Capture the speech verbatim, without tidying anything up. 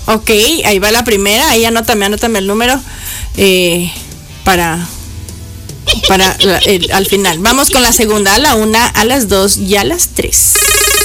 Ok, ahí va la primera. Ahí anótame, anótame el número eh, para, para la- el- al final. Vamos con la segunda, a la una, a las dos y a las tres.